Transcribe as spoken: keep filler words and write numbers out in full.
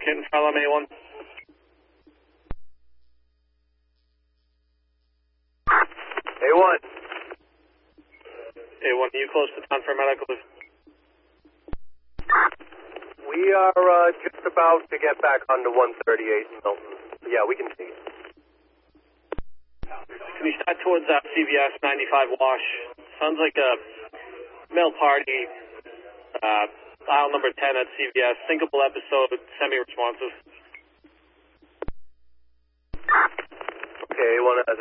Getting file on A one. A one. A one, you close to town for medical? We are uh, just about to get back onto one thirty-eight Milton. Yeah, we can see. Can you start towards uh, C V S ninety-five Wash? Sounds like a male party. Uh, aisle number ten at C V S. Syncable episode, semi-responsive. Okay, A one has